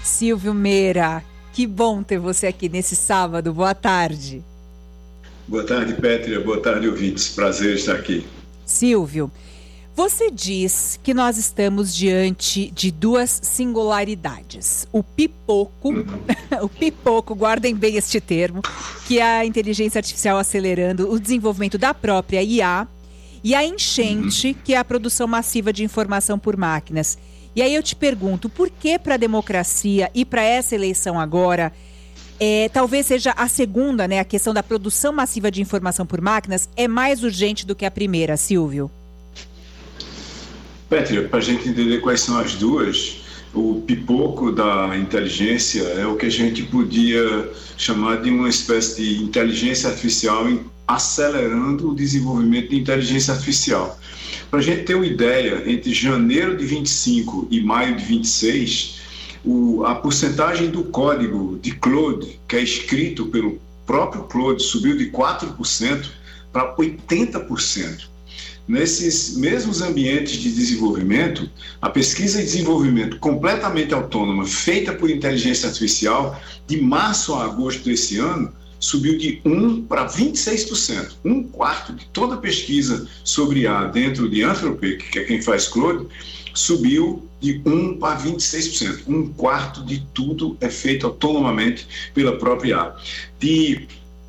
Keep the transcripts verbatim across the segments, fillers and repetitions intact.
Silvio Meira, que bom ter você aqui nesse sábado. Boa tarde. Boa tarde, Pétria. Boa tarde, ouvintes. Prazer estar aqui. Silvio, você diz que nós estamos diante de duas singularidades. O pipoco, uhum. o pipoco, guardem bem este termo, que é a inteligência artificial acelerando o desenvolvimento da própria I A, e a enchente, uhum. que é a produção massiva de informação por máquinas. E aí eu te pergunto, por que para a democracia e para essa eleição agora, é, talvez seja a segunda, né, a questão da produção massiva de informação por máquinas, é mais urgente do que a primeira, Silvio? Pétria, para a gente entender quais são as duas, o pipoco da inteligência é o que a gente podia chamar de uma espécie de inteligência artificial acelerando o desenvolvimento de inteligência artificial. Para a gente ter uma ideia, entre janeiro de vinte e cinco e maio de vinte e seis, o, a porcentagem do código de Claude, que é escrito pelo próprio Claude, subiu de quatro por cento para oitenta por cento. Nesses mesmos ambientes de desenvolvimento, a pesquisa e desenvolvimento completamente autônoma, feita por inteligência artificial, de março a agosto desse ano, subiu de um para vinte e seis por cento. Um quarto de toda a pesquisa sobre I A dentro de Anthropic, que é quem faz Claude, subiu de um para vinte e seis por cento. Um quarto de tudo é feito autonomamente pela própria I A. De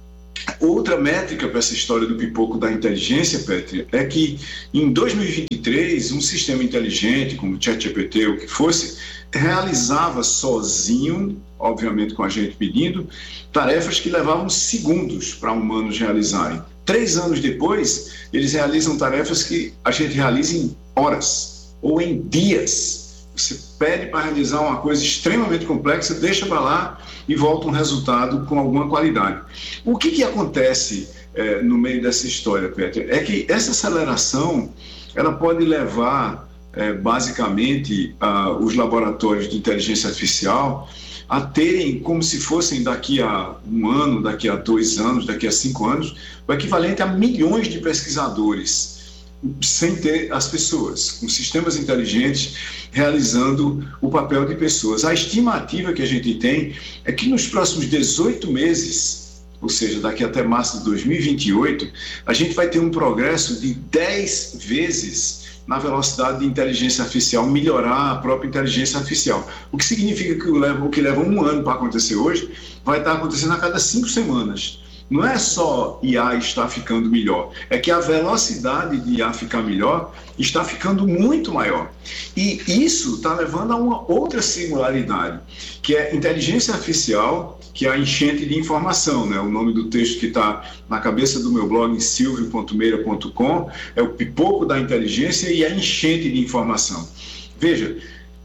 outra métrica para essa história do pipoco da inteligência, Pétria, é que em dois mil e vinte e três, um sistema inteligente, como o ChatGPT ou o que fosse, realizava sozinho, obviamente com a gente pedindo, tarefas que levavam segundos para humanos realizarem. Três anos depois, eles realizam tarefas que a gente realiza em horas ou em dias. Você pede para realizar uma coisa extremamente complexa, deixa para lá e volta um resultado com alguma qualidade. O que, que acontece é, no meio dessa história, Peter? É que essa aceleração ela pode levar, é, basicamente, a, os laboratórios de inteligência artificial a terem, como se fossem daqui a um ano, daqui a dois anos, daqui a cinco anos, o equivalente a milhões de pesquisadores, sem ter as pessoas, com sistemas inteligentes realizando o papel de pessoas. A estimativa que a gente tem é que nos próximos dezoito meses, ou seja, daqui até março de dois mil e vinte e oito, a gente vai ter um progresso de dez vezes na velocidade de inteligência artificial, melhorar a própria inteligência artificial. O que significa que o, leva, o que leva um ano para acontecer hoje, vai estar acontecendo a cada cinco semanas. Não é só I A estar ficando melhor, é que a velocidade de I A ficar melhor está ficando muito maior. E isso está levando a uma outra singularidade, que é inteligência artificial, que é a enchente de informação, né? O nome do texto que está na cabeça do meu blog, em silvio ponto meira ponto com, é o pipoco da inteligência e a enchente de informação. Veja,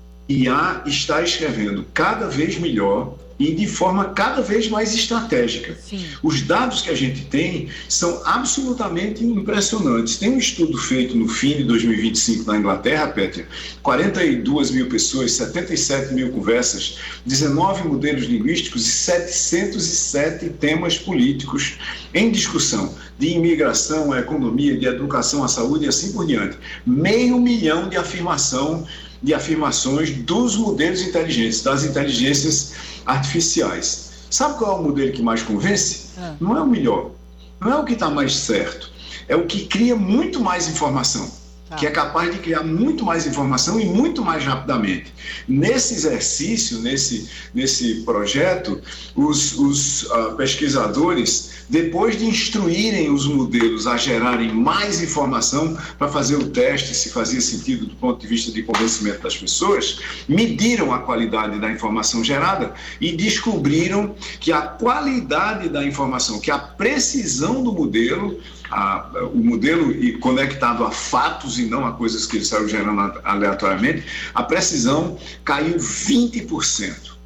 I A está escrevendo cada vez melhor e de forma cada vez mais estratégica. Sim. Os dados que a gente tem são absolutamente impressionantes. Tem um estudo feito no fim de dois mil e vinte e cinco na Inglaterra, Pétria, quarenta e duas mil pessoas, setenta e sete mil conversas, dezenove modelos linguísticos e setecentos e sete temas políticos em discussão, de imigração, a economia, de educação, a saúde e assim por diante. Meio milhão de afirmação de afirmações dos modelos inteligentes, das inteligências artificiais. Sabe qual é o modelo que mais convence? É. Não é o melhor, não é o que está mais certo, é o que cria muito mais informação, tá. que é capaz de criar muito mais informação e muito mais rapidamente. Nesse exercício, nesse, nesse projeto, os, os uh, pesquisadores, depois de instruírem os modelos a gerarem mais informação para fazer o teste, se fazia sentido do ponto de vista de convencimento das pessoas, mediram a qualidade da informação gerada e descobriram que a qualidade da informação, que a precisão do modelo, a, o modelo conectado a fatos e não a coisas que ele saiu gerando aleatoriamente, a precisão caiu vinte por cento.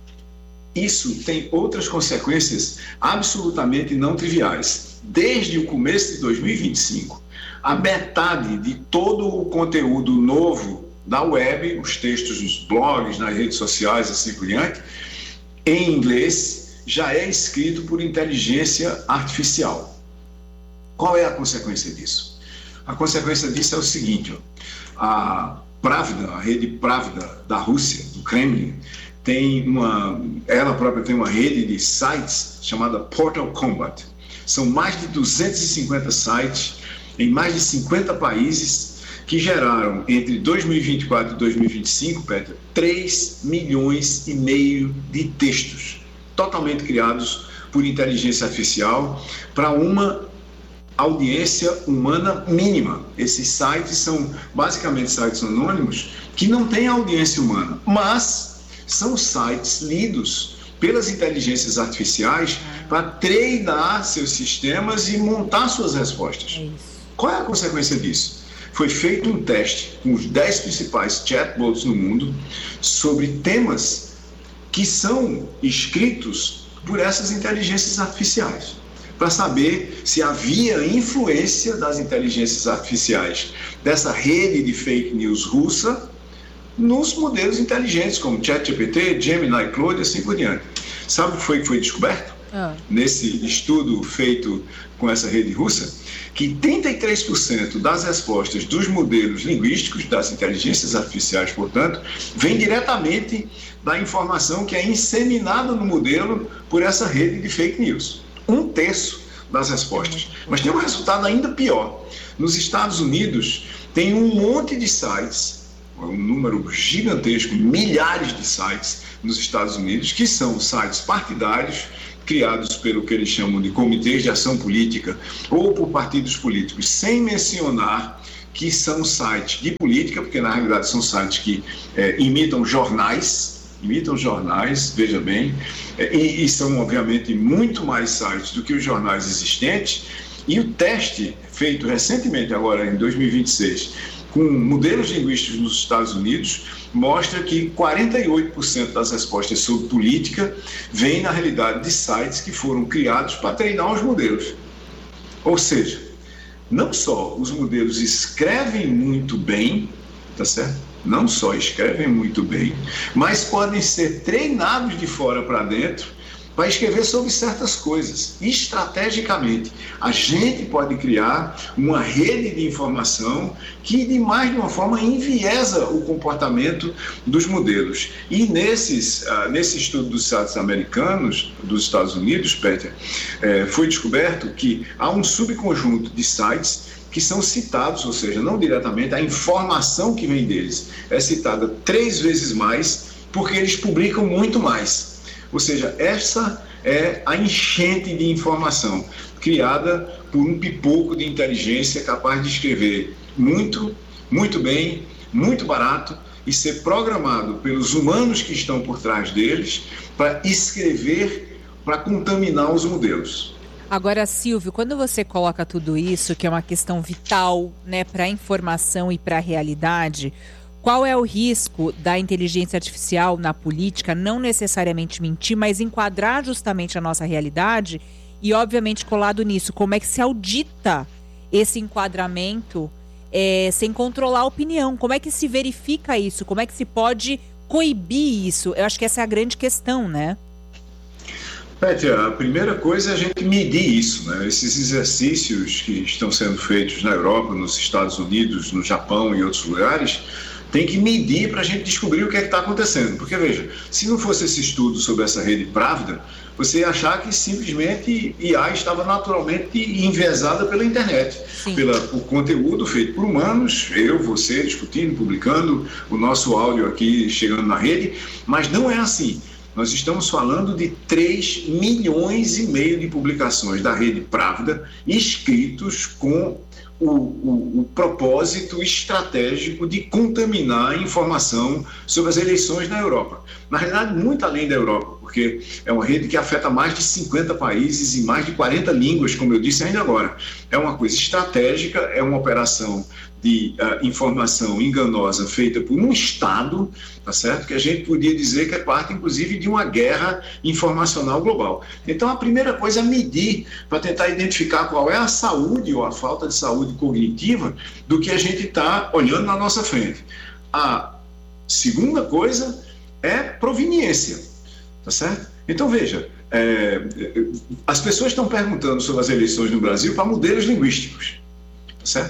Isso tem outras consequências absolutamente não triviais. Desde o começo de dois mil e vinte e cinco, a metade de todo o conteúdo novo da web, os textos nos blogs, nas redes sociais, assim por diante, em inglês, já é escrito por inteligência artificial. Qual é a consequência disso? A consequência disso é o seguinte, ó, a Pravda, a rede Pravda da Rússia, do Kremlin, tem uma, ela própria tem uma rede de sites chamada Portal Combat. São mais de duzentos e cinquenta sites em mais de cinquenta países que geraram entre dois mil e vinte e quatro e dois mil e vinte e cinco, Petra, três milhões e meio de textos totalmente criados por inteligência artificial para uma audiência humana mínima. Esses sites são basicamente sites anônimos que não têm audiência humana, mas são sites lidos pelas inteligências artificiais para treinar seus sistemas e montar suas respostas. É Qual é a consequência disso? Foi feito um teste com os dez principais chatbots no mundo sobre temas que são escritos por essas inteligências artificiais, para saber se havia influência das inteligências artificiais dessa rede de fake news russa nos modelos inteligentes, como ChatGPT, Gemini, Claude e assim por diante. Sabe o que foi que foi descoberto? Ah. Nesse estudo feito com essa rede russa? Que trinta e três por cento das respostas dos modelos linguísticos, das inteligências artificiais, portanto, vem diretamente da informação que é inseminada no modelo por essa rede de fake news. Um terço das respostas. Mas tem um resultado ainda pior. Nos Estados Unidos, tem um monte de sites, um número gigantesco, milhares de sites nos Estados Unidos, que são sites partidários, criados pelo que eles chamam de comitês de ação política ou por partidos políticos, sem mencionar que são sites de política, porque na realidade são sites que é, imitam jornais, imitam jornais, veja bem, é, e, e são obviamente muito mais sites do que os jornais existentes. E o teste feito recentemente, agora em dois mil e vinte e seis, com modelos linguísticos nos Estados Unidos, mostra que quarenta e oito por cento das respostas sobre política vêm, na realidade, de sites que foram criados para treinar os modelos. Ou seja, não só os modelos escrevem muito bem, tá certo? Não só escrevem muito bem, mas podem ser treinados de fora para dentro para escrever sobre certas coisas. Estrategicamente, a gente pode criar uma rede de informação que, de mais de uma forma, enviesa o comportamento dos modelos. E nesses, uh, nesse estudo dos sites americanos, dos Estados Unidos, Peter, eh, foi descoberto que há um subconjunto de sites que são citados, ou seja, não diretamente, a informação que vem deles é citada três vezes mais, porque eles publicam muito mais. Ou seja, essa é a enchente de informação criada por um pipoco de inteligência capaz de escrever muito, muito bem, muito barato e ser programado pelos humanos que estão por trás deles para escrever, para contaminar os modelos. Agora, Silvio, quando você coloca tudo isso, que é uma questão vital, né, para a informação e para a realidade, qual é o risco da inteligência artificial na política não necessariamente mentir, mas enquadrar justamente a nossa realidade e, obviamente, colado nisso, como é que se audita esse enquadramento é, sem controlar a opinião? Como é que se verifica isso? Como é que se pode coibir isso? Eu acho que essa é a grande questão, né? Pétia, a primeira coisa é a gente medir isso, né? Esses exercícios que estão sendo feitos na Europa, nos Estados Unidos, no Japão e outros lugares, tem que medir para a gente descobrir o que é que está acontecendo. Porque, veja, se não fosse esse estudo sobre essa rede Pravda, você ia achar que simplesmente I A estava naturalmente enviesada pela internet, pela, o conteúdo feito por humanos, eu, você, discutindo, publicando, o nosso áudio aqui chegando na rede, mas não é assim. Nós estamos falando de três milhões e meio de publicações da rede Pravda escritos com O, o, o propósito estratégico de contaminar a informação sobre as eleições na Europa. Na realidade, muito além da Europa, porque é uma rede que afeta mais de cinquenta países e mais de quarenta línguas, como eu disse ainda agora. É uma coisa estratégica, é uma operação de uh, informação enganosa feita por um Estado, tá certo? Que a gente podia dizer que é parte, inclusive, de uma guerra informacional global. Então, a primeira coisa é medir para tentar identificar qual é a saúde ou a falta de saúde cognitiva do que a gente está olhando na nossa frente. A segunda coisa é proveniência, tá certo? Então, veja, é, as pessoas estão perguntando sobre as eleições no Brasil para modelos linguísticos, tá certo?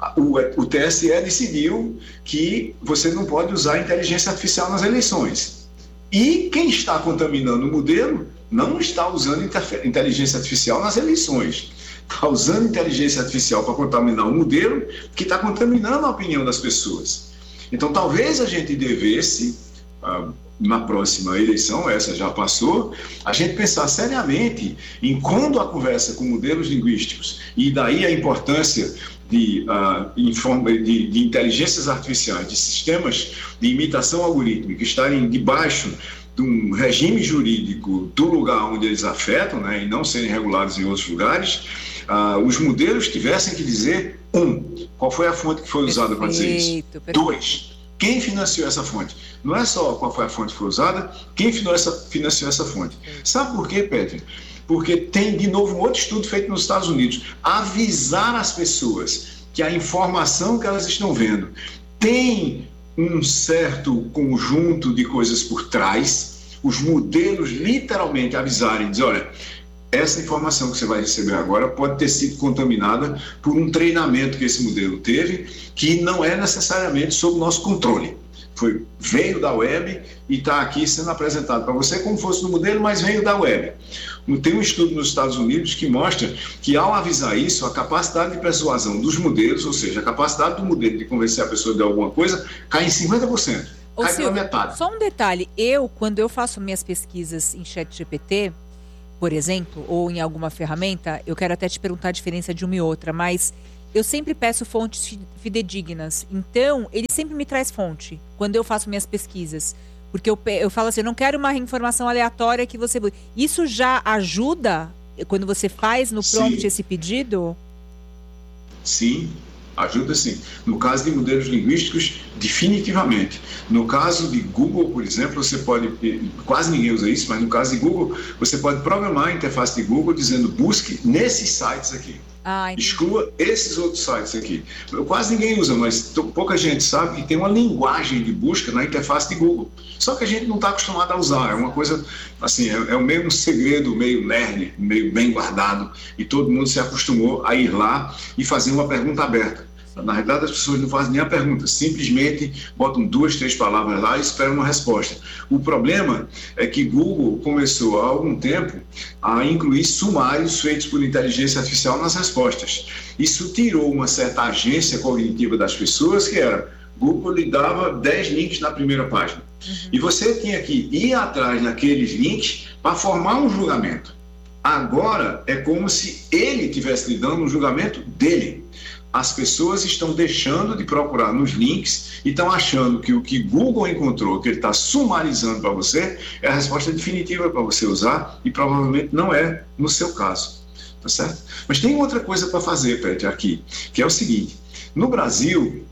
o, o T S E decidiu que você não pode usar inteligência artificial nas eleições. E quem está contaminando o modelo não está usando inteligência artificial nas eleições. Está usando inteligência artificial para contaminar o modelo que está contaminando a opinião das pessoas. Então, talvez a gente devesse, na próxima eleição, essa já passou, a gente pensar seriamente em quando a conversa com modelos linguísticos, e daí a importância de, uh, de, de inteligências artificiais, de sistemas de imitação algorítmica estarem debaixo de um regime jurídico do lugar onde eles afetam, né, e não serem regulados em outros lugares, uh, os modelos tivessem que dizer, um, qual foi a fonte que foi usada para dizer isso? Perfeito. Dois, quem financiou essa fonte? Não é só qual foi a fonte que foi usada, quem financiou essa, financiou essa fonte. Sabe por quê, Petri? Porque tem, de novo, um outro estudo feito nos Estados Unidos. Avisar as pessoas que a informação que elas estão vendo tem um certo conjunto de coisas por trás, os modelos literalmente avisarem, dizer, olha, essa informação que você vai receber agora pode ter sido contaminada por um treinamento que esse modelo teve, que não é necessariamente sob o nosso controle. Foi, veio da web e está aqui sendo apresentado para você como fosse no modelo, mas veio da web. Tem um estudo nos Estados Unidos que mostra que, ao avisar isso, a capacidade de persuasão dos modelos, ou seja, a capacidade do modelo de convencer a pessoa de alguma coisa, cai em cinquenta por cento. Ô, cai Silvio, pela metade. Só um detalhe, eu, quando eu faço minhas pesquisas em ChatGPT, por exemplo, ou em alguma ferramenta, eu quero até te perguntar a diferença de uma e outra, mas eu sempre peço fontes fidedignas. Então, ele sempre me traz fonte quando eu faço minhas pesquisas. Porque eu, eu falo assim, eu não quero uma informação aleatória que você... Isso já ajuda quando você faz no prompt sim. esse pedido? Sim, ajuda sim. No caso de modelos linguísticos, definitivamente. No caso de Google, por exemplo, você pode... Quase ninguém usa isso, mas no caso de Google, você pode programar a interface de Google dizendo busque nesses sites aqui. Ah, exclua esses outros sites aqui. Quase ninguém usa, mas pouca gente sabe que tem uma linguagem de busca na interface de Google. Só que a gente não está acostumado a usar. É uma coisa, assim, é, é o mesmo segredo, meio nerd, meio bem guardado. E todo mundo se acostumou a ir lá e fazer uma pergunta aberta. Na realidade, as pessoas não fazem nem a pergunta, simplesmente botam duas, três palavras lá e esperam uma resposta. O problema é que Google começou há algum tempo a incluir sumários feitos por inteligência artificial nas respostas. Isso tirou uma certa agência cognitiva das pessoas, que era, Google lhe dava dez links na primeira página. Uhum. E você tinha que ir atrás daqueles links para formar um julgamento. Agora é como se ele estivesse lhe dando um julgamento dele. As pessoas estão deixando de procurar nos links e estão achando que o que Google encontrou, que ele está sumarizando para você, é a resposta definitiva para você usar e provavelmente não é no seu caso, tá certo? Mas tem outra coisa para fazer, Petri, aqui, que é o seguinte, no Brasil,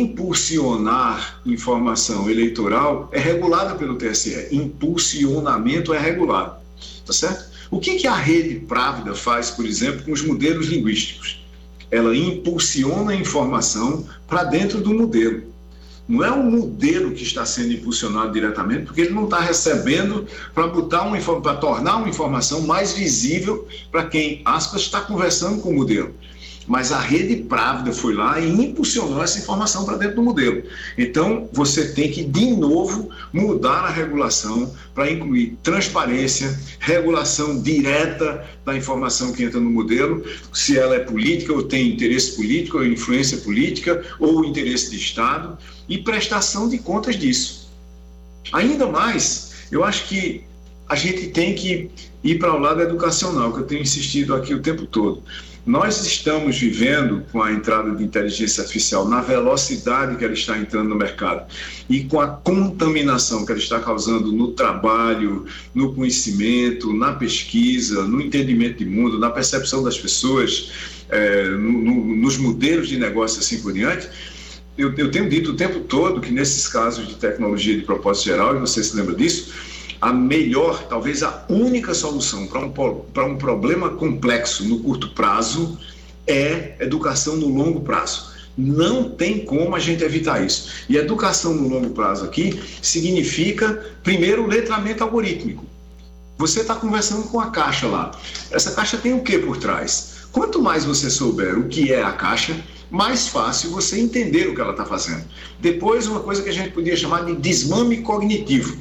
impulsionar informação eleitoral é regulada pelo T S E, impulsionamento é regulado, tá certo? O que, que a rede Právida faz, por exemplo, com os modelos linguísticos? Ela impulsiona a informação para dentro do modelo. Não é o modelo que está sendo impulsionado diretamente, porque ele não está recebendo para botar uma para tornar uma informação mais visível para quem, aspas, está conversando com o modelo. Mas a rede Právida foi lá e impulsionou essa informação para dentro do modelo. Então, você tem que, de novo, mudar a regulação para incluir transparência, regulação direta da informação que entra no modelo, se ela é política ou tem interesse político, ou influência política, ou interesse de Estado, e prestação de contas disso. Ainda mais, eu acho que a gente tem que ir para o lado educacional, que eu tenho insistido aqui o tempo todo. Nós estamos vivendo, com a entrada de inteligência artificial, na velocidade que ela está entrando no mercado e com a contaminação que ela está causando no trabalho, no conhecimento, na pesquisa, no entendimento de mundo, na percepção das pessoas, é, no, no, nos modelos de negócio e assim por diante. Eu, eu tenho dito o tempo todo que nesses casos de tecnologia de propósito geral, e você se lembra disso, a melhor, talvez a única solução para um, para um problema complexo no curto prazo é educação no longo prazo. Não tem como a gente evitar isso. E educação no longo prazo aqui significa, primeiro, letramento algorítmico. Você está conversando com a caixa lá. Essa caixa tem o que por trás? Quanto mais você souber o que é a caixa, mais fácil você entender o que ela está fazendo. Depois, uma coisa que a gente podia chamar de desmame cognitivo.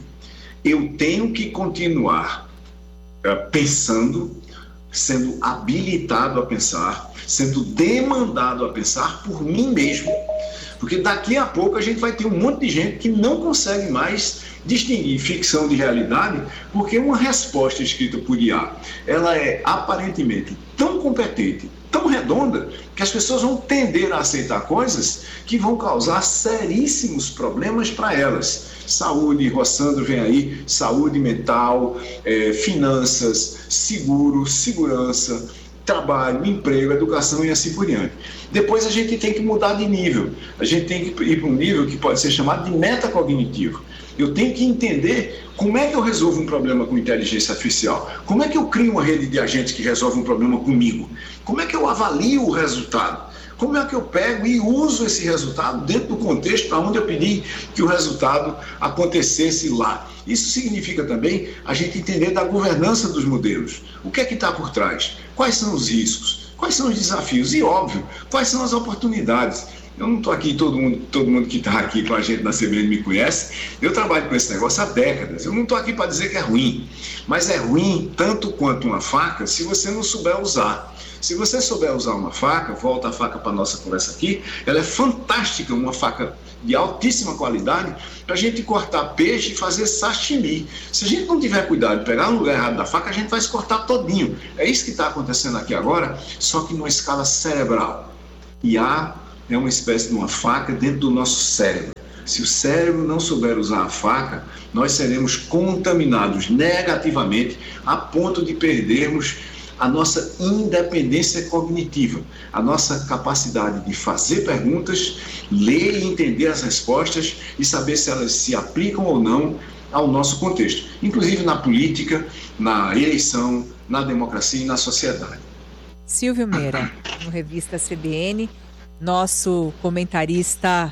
Eu tenho que continuar uh, pensando, sendo habilitado a pensar, sendo demandado a pensar por mim mesmo. Porque daqui a pouco a gente vai ter um monte de gente que não consegue mais distinguir ficção de realidade, porque uma resposta escrita por I A, ela é aparentemente tão competente, tão redonda, que as pessoas vão tender a aceitar coisas que vão causar seríssimos problemas para elas. Saúde, Rossandro vem aí, saúde mental, é, finanças, seguro, segurança, trabalho, emprego, educação e assim por diante. Depois a gente tem que mudar de nível. A gente tem que ir para um nível que pode ser chamado de metacognitivo. Eu tenho que entender como é que eu resolvo um problema com inteligência artificial. Como é que eu crio uma rede de agentes que resolve um problema comigo? Como é que eu avalio o resultado? Como é que eu pego e uso esse resultado dentro do contexto para onde eu pedi que o resultado acontecesse lá? Isso significa também a gente entender da governança dos modelos. O que é que está por trás? Quais são os riscos? Quais são os desafios? E, óbvio, quais são as oportunidades? Eu não estou aqui, todo mundo, todo mundo que está aqui com a gente na C B N me conhece. Eu trabalho com esse negócio há décadas. Eu não estou aqui para dizer que é ruim, mas é ruim tanto quanto uma faca se você não souber usar. Se você souber usar uma faca, volta a faca para a nossa conversa aqui, ela é fantástica, uma faca de altíssima qualidade para a gente cortar peixe e fazer sashimi. Se a gente não tiver cuidado de pegar no lugar errado da faca, a gente vai se cortar todinho. É isso que está acontecendo aqui agora, só que numa escala cerebral. I A é uma espécie de uma faca dentro do nosso cérebro. Se o cérebro não souber usar a faca, nós seremos contaminados negativamente a ponto de perdermos a nossa independência cognitiva, a nossa capacidade de fazer perguntas, ler e entender as respostas e saber se elas se aplicam ou não ao nosso contexto, inclusive na política, na eleição, na democracia e na sociedade. Silvio Meira, no Revista C B N, nosso comentarista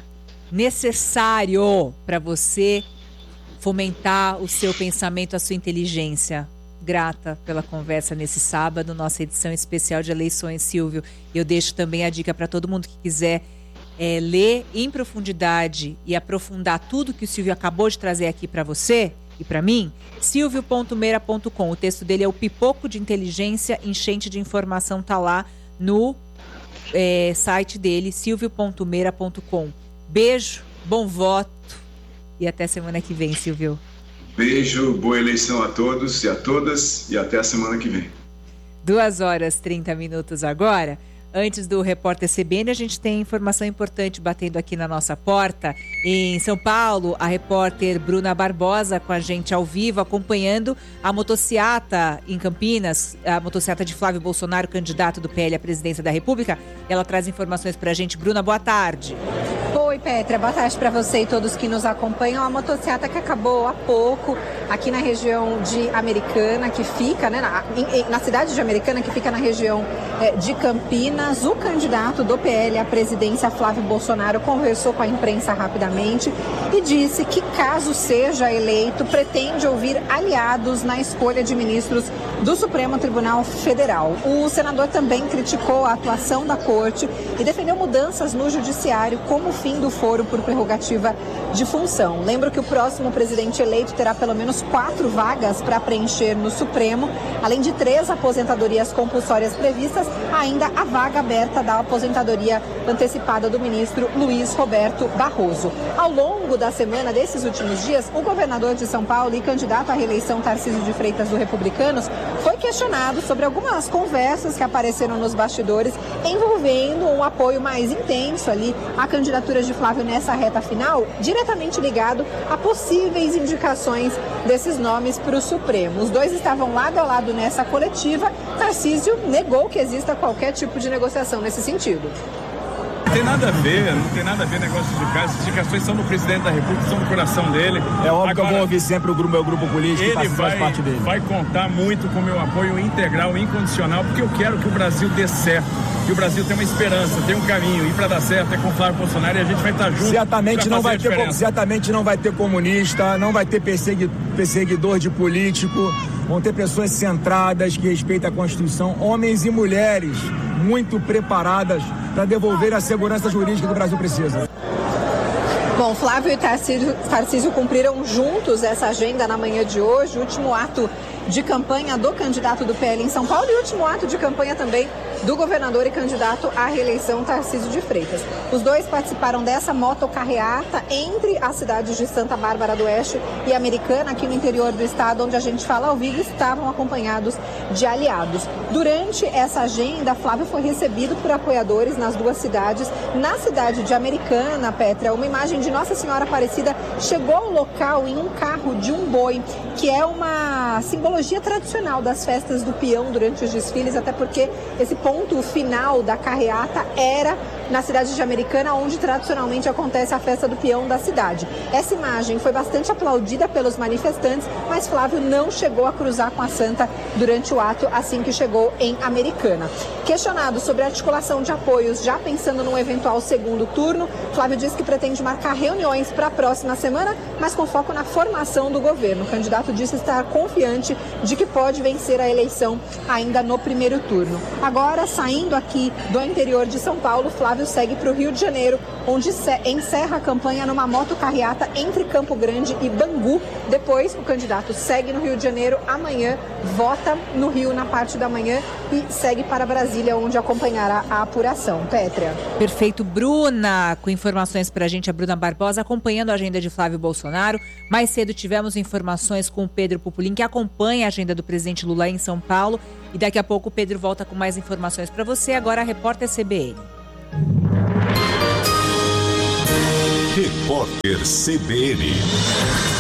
necessário para você fomentar o seu pensamento, a sua inteligência. Grata pela conversa nesse sábado, nossa edição especial de eleições, Silvio. Eu deixo também a dica para todo mundo que quiser é, ler em profundidade e aprofundar tudo que o Silvio acabou de trazer aqui para você e para mim, silvio ponto meira ponto com. O texto dele é o Pipoco de Inteligência, Enchente de Informação, tá lá no é, site dele, silvio ponto meira ponto com. Beijo, bom voto e até semana que vem, Silvio. Beijo, boa eleição a todos e a todas e até a semana que vem. duas horas e trinta minutos agora. Antes do Repórter C B N, a gente tem informação importante batendo aqui na nossa porta. Em São Paulo, a repórter Bruna Barbosa com a gente ao vivo, acompanhando a motociata em Campinas, a motociata de Flávio Bolsonaro, candidato do P L à presidência da República. Ela traz informações pra gente. Bruna, boa tarde. Oi, Petra, boa tarde para você e todos que nos acompanham. A motociata que acabou há pouco aqui na região de Americana, que fica, né, na, em, na cidade de Americana, que fica na região é, de Campinas. O candidato do P L à presidência, Flávio Bolsonaro, conversou com a imprensa rapidamente e disse que, caso seja eleito, pretende ouvir aliados na escolha de ministros do Supremo Tribunal Federal. O senador também criticou a atuação da corte e defendeu mudanças no judiciário como fim do foro por prerrogativa de função. Lembro que o próximo presidente eleito terá pelo menos quatro vagas para preencher no Supremo, além de três aposentadorias compulsórias previstas, ainda a vaga aberta da aposentadoria antecipada do ministro Luiz Roberto Barroso. Ao longo da semana desses últimos dias, o governador de São Paulo e candidato à reeleição Tarcísio de Freitas do Republicanos foi questionado sobre algumas conversas que apareceram nos bastidores envolvendo um apoio mais intenso ali à candidatura de Flávio nessa reta final, diretamente ligado a possíveis indicações desses nomes para o Supremo. Os dois estavam lado a lado nessa coletiva. Tarcísio negou que exista qualquer tipo de negociação nesse sentido. Não tem nada a ver, não tem nada a ver negócio de casa. As indicações são do presidente da República, são do coração dele. É óbvio. Agora, que eu vou ouvir sempre o meu grupo político, ele faz, vai, faz parte dele. vai contar muito com o meu apoio integral, incondicional, porque eu quero que o Brasil dê certo, que o Brasil tenha uma esperança, tenha um caminho, e para dar certo é com o Flávio Bolsonaro e a gente vai estar junto. Certamente não vai ter, certamente não vai ter comunista, não vai ter persegui, perseguidor de político, vão ter pessoas centradas que respeitam a Constituição, homens e mulheres muito preparadas para devolver a segurança jurídica que o Brasil precisa. Bom, Flávio e Tarcísio, Tarcísio cumpriram juntos essa agenda na manhã de hoje, o último ato de campanha do candidato do P L em São Paulo e o último ato de campanha também do governador e candidato à reeleição Tarcísio de Freitas. Os dois participaram dessa motocarreata entre as cidades de Santa Bárbara do Oeste e Americana, aqui no interior do estado, onde a gente fala ao vivo, estavam acompanhados de aliados. Durante essa agenda, Flávio foi recebido por apoiadores nas duas cidades. Na cidade de Americana, Petra, uma imagem de Nossa Senhora Aparecida chegou ao local em um carro de um boi, que é uma simbologia tradicional das festas do peão durante os desfiles, até porque esse ponto final da carreata era na cidade de Americana, onde tradicionalmente acontece a festa do peão da cidade. Essa imagem foi bastante aplaudida pelos manifestantes, mas Flávio não chegou a cruzar com a santa durante o ato assim que chegou em Americana. Questionado sobre a articulação de apoios, já pensando num eventual segundo turno, Flávio disse que pretende marcar reuniões para a próxima semana, mas com foco na formação do governo. O candidato disse estar confiante de que pode vencer a eleição ainda no primeiro turno. Agora, saindo aqui do interior de São Paulo, Flávio segue para o Rio de Janeiro, onde encerra a campanha numa motocarreata entre Campo Grande e Bangu. Depois, o candidato segue no Rio de Janeiro, amanhã vota no Rio na parte da manhã e segue para Brasília, onde acompanhará a apuração. Pétrea. Perfeito, Bruna, com informações para a gente, a Bruna Barbosa, acompanhando a agenda de Flávio Bolsonaro. Mais cedo tivemos informações com o Pedro Pupolin, que acompanha a agenda do presidente Lula em São Paulo. E daqui a pouco o Pedro volta com mais informações para você. Agora a repórter C B N. Repórter C B N.